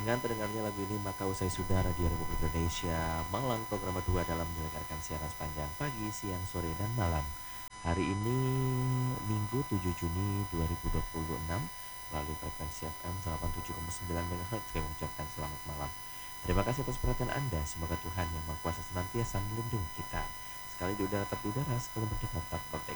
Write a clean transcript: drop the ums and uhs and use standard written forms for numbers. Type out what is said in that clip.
Dengan terdengarnya lagu ini maka usai sudah Radio Republik Indonesia Malang program 2 dalam menyelenggarakan siaran sepanjang pagi, siang, sore, dan malam. Hari ini Minggu 7 Juni 2026 melalui frekuensi FM 87,9 MHz saya mengucapkan selamat malam. Terima kasih atas perhatian Anda. Semoga Tuhan yang Maha Kuasa senantiasa melindungi kita. Sekali di udara tetap di udara, sekali berdekat tetap